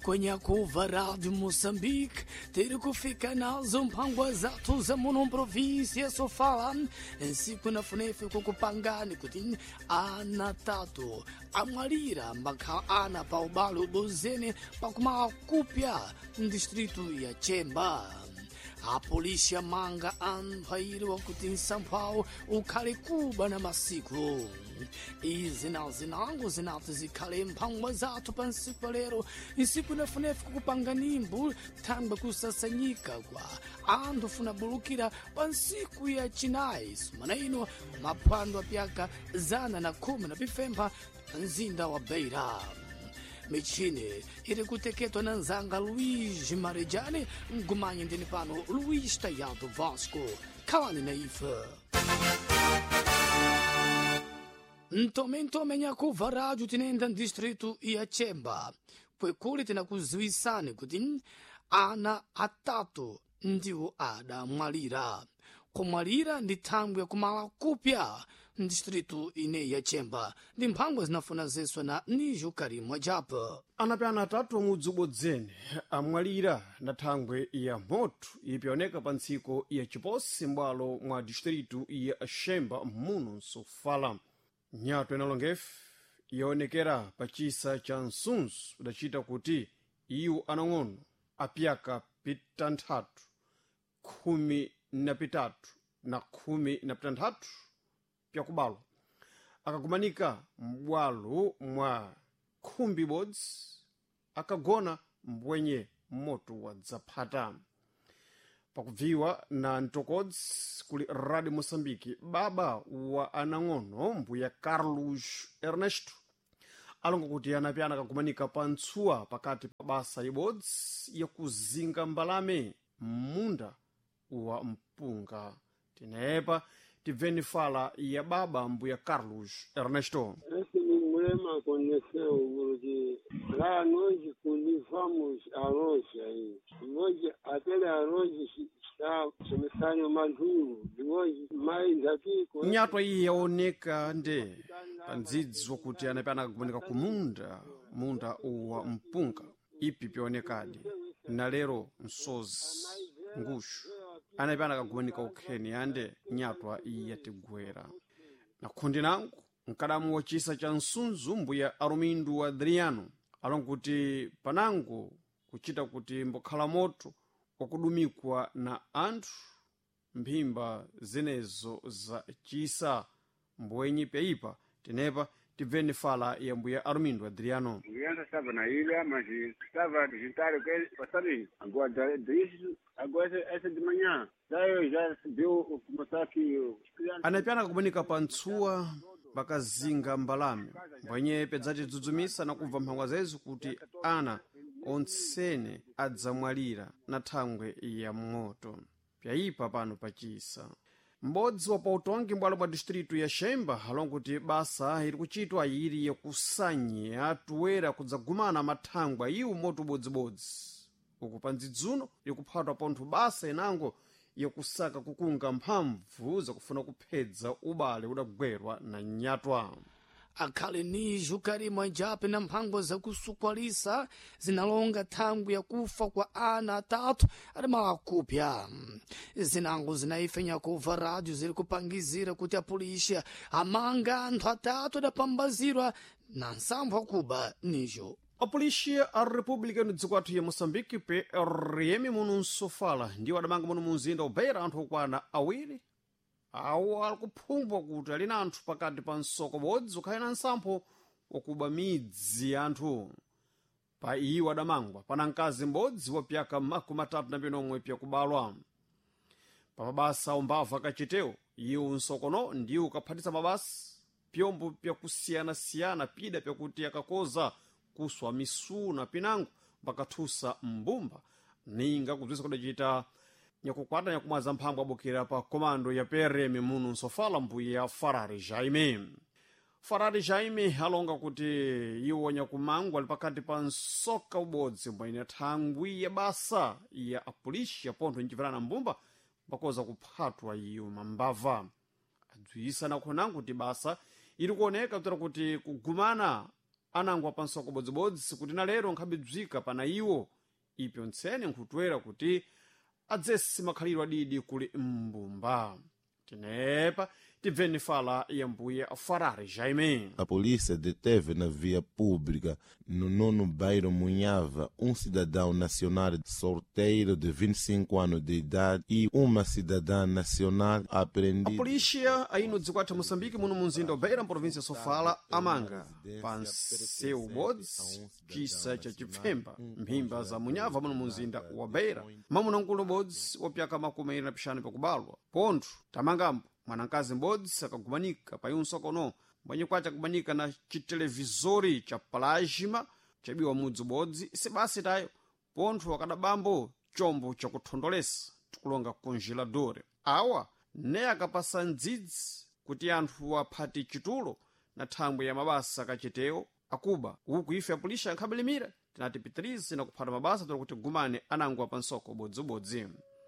kwenye kuva Rádio Moçambique, ter kufika nazo mpangwa zatu za muno província sofala nsiku na funefe kukupangani kuti ana tatu amwalira mbakhala ana pa ubalo dozene pakumala kupya mdistritu ya Chemba. A polícia manga anpairi wakuti nsamphawo ukhale kuba na masiku izi zinango zinati zikhale mphangwa zathu pa nsiku lero nsiku nafunefu kukupanga nimbu thangwe kusasanyika kwa anthu funa bulukira pa nsiku ya chinayi sumana ino maphwando apyaka 115 mzinda wa Beira. Michini iri kuteketwa na nzanga Luiz Marejane mgumanyi ndini pano Luiz Tayado Vasco kawani na ife Ntome nyakuva rádio tinenda distritu ya Chemba kwekuli tina kuziwisani kuti ana atatu ndiwo adamwalira kumwalira ndi thangwe kumala kupya distritu ine ya Chemba ndi mphangwa zinafuna zeswa na Nijo Karimwa Japa. Anapyana atatu mudzi ubodzene amwalira na thangwe ya moto ipyaoneka pa ntsiko ya Chiposi mbwalo mwa distritu ya Chemba muno nsofala. Nyato inalongefu yaonekera pa chisa cha nsunzu udachita kuti iwo anang'ono apyaka pitanthatu khumi na pitatu na khumi na pitanthatu pyakubalo akagumanika mbwalo mwa khumbi bodzi akagona mbwenye moto wa dzaphata. Pakubviwa na ntokodzi kuli Radio Moçambique baba wa anang'ono mbuya Carlos Ernesto alonga kuti anapyana akagumanika pa ntsuwa pakati pa basa ibodzi yakuzinga mbalame munda wa mpunga. Tinepa tiveni fala ya baba mbuya Carlos Ernesto. Esse problema aconteceu porque lá nós cultivamos arroz aí. Hoje aquele arroz está começando maduro. Hoje mais aqui Nyato iyi yaoneka nde pandzidzi wakuti anapyana akagumanika kumunda munda wa mpunga ipi pyaonekadi na lero msozi ngushu anapyana akagumanika ukheni ande nyatwa iyi yatigwera na khundi nangu mkadamu wa chisa cha nsunzu mbuya Arumindu Adriano alonga kuti panango kuchita kuti mbokhala moto wakudumikwa na anthu mphimba zinezo za chisa mbwenyi peipa. Tinepa tiveni fala ya mbuya Arumindu Adriano. Criança estava na ilha, mas estava a visitar o que passarinho. Agora disso, agora essa de manhã. Daí já viu começar aqui. Anapyana kumanika pa ntsuwa pakazinga mbalame mbwenye pedzati dzudzumisa na kubva mphangwa zezu kuti ana onsene adzamwalira na thangwe ya moto pyayipa pano pachisa. M'bodzi wa pautongi mbwalo mwa distritu ya Chemba alonga kuti basa iri kuchitwa iri yakusanya atuwera kudzagumana mathangwa iwo moto bodzibodzi uku pandzidzuno ikuphatwa pontho basa inango yakusaka kukunga mphamvu zakufuna kuphedza ubale udagwerwa na nyatwa. Akhale Nijo Karimwa Japa na mphangwa zakusukwalisa zinalonga thangwe ya kufa kwa ana atatu adamala kupya. Zinango zinaifenya kuva rádio ziri kupangizira kuti a polícia amanga anthu atatu adapambazirwa na nsampho kuba Nijo. A polícia a República no dzikwathu ya Moçambique PRM muno nsofala ndiwo adamanga muno munzinda wa Beira anthu okwana awiri awo alikuphungwa kuti ali na anthu pakati pa nsoko bodzi ukhali na nsampho wakuba midzi anthu. Pa iwo adamangwa pana mkazi m'bodzi wa pyaka makumi atatu na pinomwe pyakubalwa. Pa mabasa umbava kachiteo iwo nsokono ndiwo ukaphatisa mabasa pyombo pyakusiyana-siyana pida pyakuti akakoza kuswa misuna pinango pakathusa mbumba ninga kubzisa kudachita nyakukwata nyakumwaza mphangwa abukira pa komando ya PRM muno nsofala mbuya Farari Jaime. Farari Jaime alonga kuti iwo nyakumangwa ali pakati pa nsoka ubodzi mbwenye thangwi ya basa ya apolishi ya pontho nchipirana mbumba pakoza kuphatwa iwo mambava. Adzuyisa nakhonango kuti basa iri kuoneka kutera kuti kugumana anangwa pansoko bodzibodzi kuti na lero nkhabidzwika pana iwo ipyo ntsene nkhutwera kuti adzesi makhaliro adidi kuli mbumba. Tinepa tibveni fala ya mbuye Farari Jaime. A polícia deteve na via pública, no 9º bairro Munhava, cidadão nacional solteiro de 25 anos de idade e uma cidadã nacional apreendida. A polícia aí no dzikwatha Moçambique muno munzinda Beira, província Sofala, amanga panseu ubodzi cisa cha chipfemba mphimba za Munhava muno munzinda wa Beira mamuna mkulu ubodzi wapyaka makumi na pixanu pakubalwa pontho tamangambo mwanankazi m'bodzi akagumanika pa yunsokono mwenye kwacha kubanika na chitelevizori cha plasma chabiwa mudzi ubodzi sebasi tayo pontho wakadabambo chombo chakuthondolesa tikulonga congelador awa ne akapasa ndzidzi kuti anthu aphati chitulo na thangwe ya mabasa kachiteo akuba uku ife apulisha nkhabelimira tinatipitirizi na kuphata mabasa tolo kuti gumane anangwa pansoko bodzibodzi.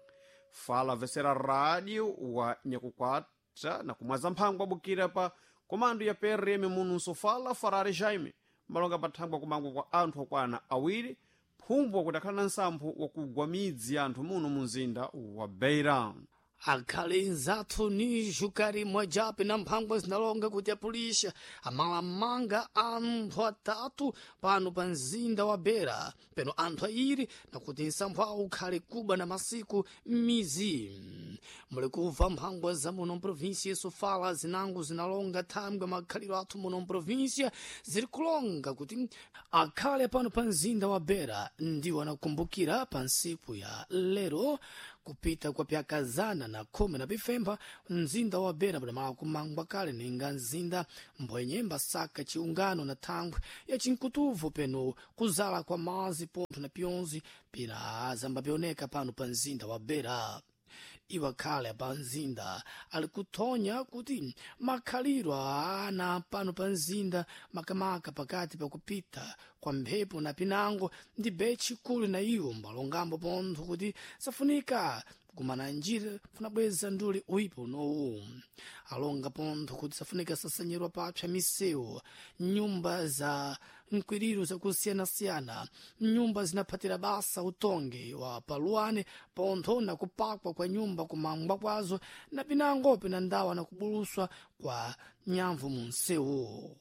Fala vesera radio wa nyakukwata na kumwaza mphangwa bukira pa komando ya PRM muno Sofala Farari Jaime malonga pathangwa kumangwa kwa anthu akwana awiri phumbo kuti akhala na nsampho wakugwa midzi ya anthu muno munzinda wa Beira. Akhali nzathu ni jukari mwajapi na mphangwa zinalonga kuti apulisha amalamanga anthu atatu pano pa mzinda wa Beira peno anthu ayiri na kuti nsampho awo ukhali kuba na masiku m'mizi. Muli kuva mphangwa za muno mprovinsia Sofala zinango zinalonga thangwe makhaliro athu muno mprovinsia ziri kulonga kuti akhale pano pa mzinda wa Beira ndiwo anakumbukira pa nsiku ya lero kupita kwa pyakazana na 10 na pifemba mzinda wa Beira padamala kumangwa kale ninga mzinda mbwenye mbasaka chiungano na thangwe ya chinkutuvu peno kuzala kwa mazi pontho na pionzi pina zamba pioneka pano pa mzinda wa Beira. Iwa khale pa mzinda ali kuthonya kuti makhaliro ana pano pa mzinda makamaka pakati pa kupita kwa mphepo na pinango ndi bechi kuli na iwo mbalongambo pontho kuti safunika kumana njira funabweza nduli uipo nowu alonga pontho kuti safunika sasanyirwa papsha misewu nyumba za nkwiriro zakusiyana-siyana nyumba zinaphatira basa utonge wa paluane pontho na kupakwa kwa nyumba kumangwa kwazo na pinangope na ndawa na kubuluswa kwa nyamvu munsewu.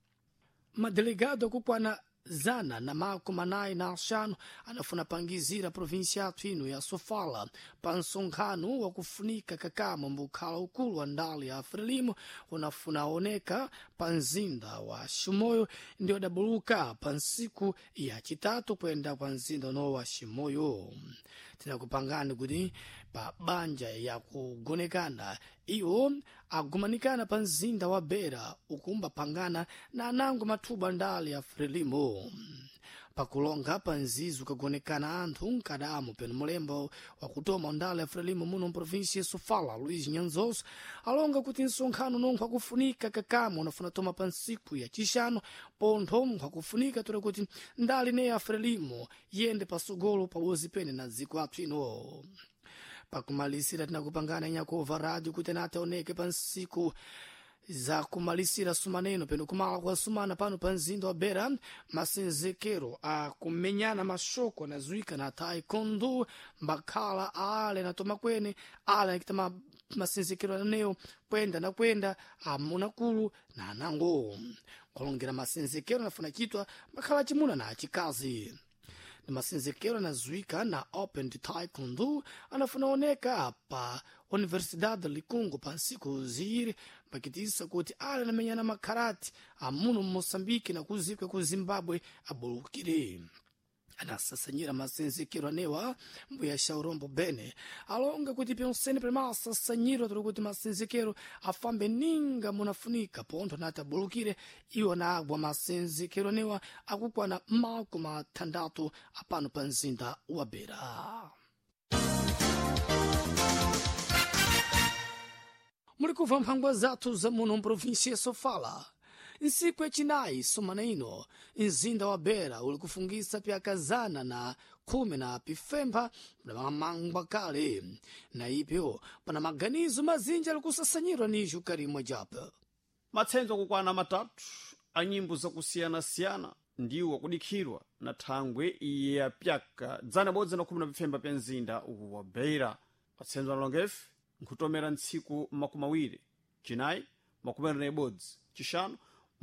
Madelegado akukwana zana na makumi anayi na axanu anafuna pangizira provinsia yathu ino ya Sofala pa nsonkhano wakufunika kakamo mbukhala ukulu wa ndali ya Frelimo unafuna aoneka pa mzinda wa Ximoyo ndio adabuluka pa nsiku ya chitatu kwenda kwa mzinda no wa Ximoyo. Tinakupangani kuti pa banja ya kugonekana iwo agumanikana pa mzinda wa Beira ukumba pangana na anango mathuba ndali ya Frelimo. Pakulonga pa nzizu kagonekana anthu nkadamu peno mulembo wakutoma ndali ya Frelimo muno mprovinsia ya Sofala Luiz Nyanzoso alonga kuti nsonkhano nonkho akufunika kakamo unafuna toma pa nsiku ya chixanu pontho akufunika tole kuti ndali ne ya Frelimo yende pasogolo pawozi pene na dziko athu ino. Pakumalisira tinakupangana nyakova radio kuti nataoneke pa nsiku za kumalisira sumaneno peno kumala kwa sumana pano pa mzinda wa Beira masenzekero a kumenyana mashoko na zuika na taekwondo mbakhala ale na toma kwene ale nakita masenzekero aneo kwenda amunakulu na anango kulongera masenzekero nafuna chitwa mbakhala chimuna na chikazi. Ni masenzekero na zuika na open taekwondo anafuna oneka pa Universidade Likungu pa nsiku ziri pakitisa kuti ale na menyana makarati amuno Moçambique na kuzikwe ku Zimbabwe abulukire. Anasasanyira masenzekero anewa mbuya Shaurombo Bene alonga kuti pyonsene premasasanyiro tuli kuti masenzekero afambe ninga munafunika pontho natabulukire iwo naagwa masenzekero anewa akukwana makumi atandatu apano pa mzinda wa Beira. Muli kuva mphangwa zathu za muno mprovinsia ya Sofala. Nsiku ya chinayi somana ino mzinda wa Beira uli kufungisa pyakazana na 10 na pifemba na mangwa kale na ipyo pana maganizo mazinja ali kusasanyirwa ni jukari mwajapo. Matsenzo kukwana matatu a nyimbo zakusiyana-siyana ndiwo akudikhidwa na thangwe ya pyaka 112 pya mzinda wa Beira. Patsenzo alongefe nkhutomera ntsiku 20 chinayi 21 chishanu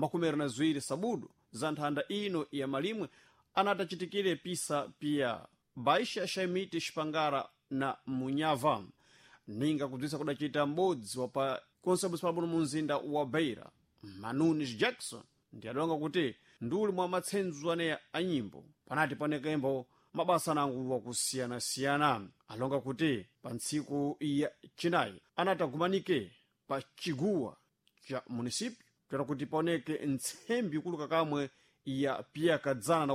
22 sabudu za nthanda ino ya malimwe anatachitikire pisa pia Baisha Shaimiti Shpangara na Munyava ninga kudzisa kudachita m'bodzi wapa konsebus palabuno mu mzinda wa Beira Manunis Jackson ndi adonga kuti nduli mwa matsenzo aneya a nyimbo panati ponekembo mabasa nangu wakusiyana-siyana. Alonga kuti pa ntsiku ya chinayi anatagumanike pa chiguwa cha munisipyo tera kuti paoneke ntsembi kuluka kamwe ya pyaka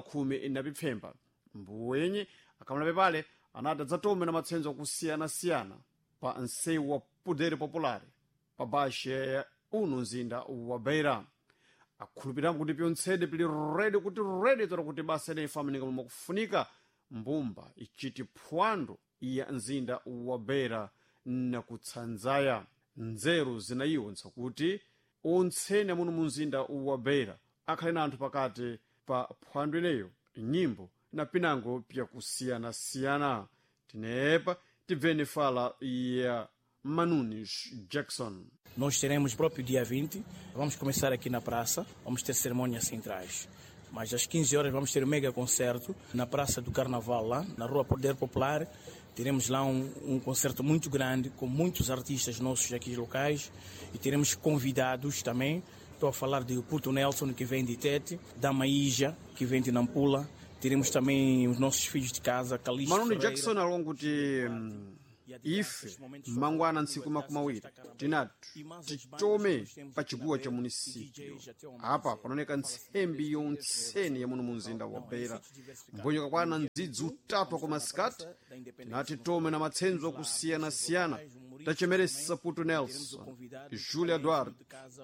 110 mbuwenye akamulape pale anatadzatome na matsenzo akusiyana-siyana pa nsewu wa Poder Popular pa bashe uno mzinda wa Beira. Akhulupirira kuti pyontsede pili redi kuti redi tora kuti basa ne famanika mwa kufunika mbumba ichiti phwando ya mzinda wa Beira na kutsanzaya. Nzeru zinayiwonsa kuti ontsene muno mu mzinda wa Beira akhale na anthu pakati pa phwando ineyo nyimbo na pinango pya kusiyana-siyana. Tinepa tibveni fala ya Manunis Jackson. Nós teremos próprio dia 20, vamos começar aqui na praça, vamos ter cerimônias centrais. Mas às 15 horas vamos ter um mega concerto na Praça do Carnaval, lá na Rua Poder Popular. Teremos lá um concerto muito grande, com muitos artistas nossos aqui locais. E teremos convidados também. Estou a falar de Puto Nelson, que vem de Tete, da Maíja, que vem de Nampula. Teremos também os nossos filhos de casa, Calixto Manunis Ferreira. Jackson alongo ti ife mangwana ntsiku 20 tinatu tichome pa chiguwa cha munisipyo apa panooneka ntsembi yontsene ya muno mu mzinda wa Beira mbonyo kakwana ndzidzi utatu ako masikati tinati tome na matsenzo akusiyana-siyana tachemeresa Puto Nelson, Júlia Duarte,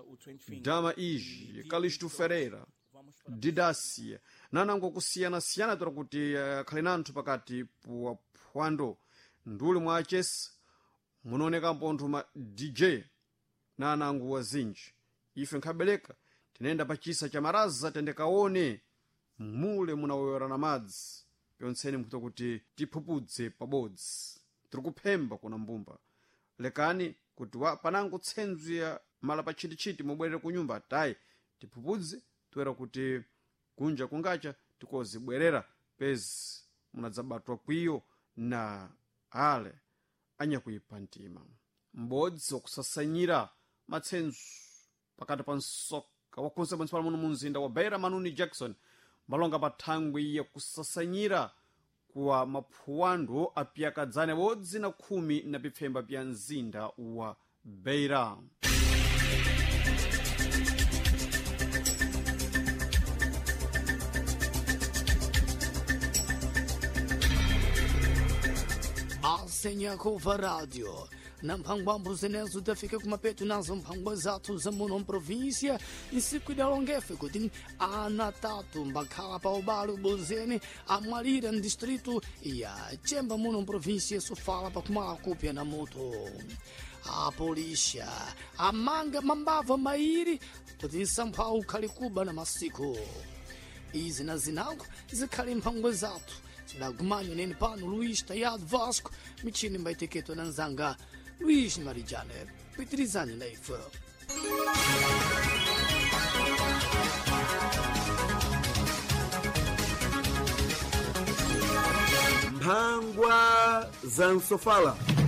Dama Iji, Calixto Ferreira, Didácia nanango kusiyana-siyana tora kuti khali nanthu pakati pa phwando nduli mwa chesi munaoneka mpontho ma DJ nanango wazinji. Ife nkhabeleka tinenda pa chisa cha maraza tendekaone mule munawoyora na madzi pyontsene mkuto kuti tiphupudze pabodzi. Tiri kuphemba kuna mbumba lekani kuti panango tsenzo ya mala pa chitichiti mubwerere ku nyumba tayi tiphupudze toera kuti kunja kungacha tikozibwerera pezi munadzabatwa kwiyo na ale anyakuipa mtima. M'bodzi wakusasanyira matsenzo pakati pa nsoka wa konsebus palamuno mu mzinda wa Beira Manunis Jackson malonga pa thangwe ya kusasanyira kwa maphwando a pyaka 110 pya mzinda wa Beira. Senyakova Radio na mphangwambo zenezo tafika kumapeto nazo mphangwa zathu za muno província insiku idalongefe kuti ana tatu mbakhala pa ubale ubozene amwalira mdistritu ya Chemba muno província sofala pa kumala kupya na moto. A polícia amanga mambava mairi kuti nsampha ukhali kuba na masiku izi na zinango zikhali mphangwa zathu cidagumanyo nene pano Luís Tayado Vasco michini mbaiteketo na nzanga Luís Marijaner pitirizani na ife mphangwa za Nsofala.